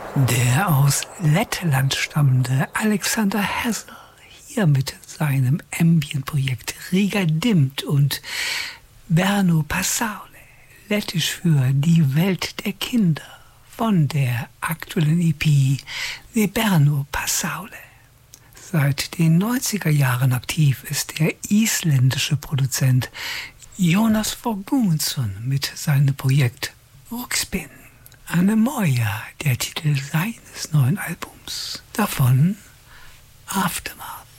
Der aus Lettland stammende Alexander Hassel, hier mit seinem Ambient-Projekt Riga Dimmt und Berno Passaule, lettisch für die Welt der Kinder, von der aktuellen EP De Berno Passaule. Seit den 90er Jahren aktiv ist der isländische Produzent Jonas Forgmundsson mit seinem Projekt Ruckspin. Anemoja, der Titel seines neuen Albums. Davon Aftermath.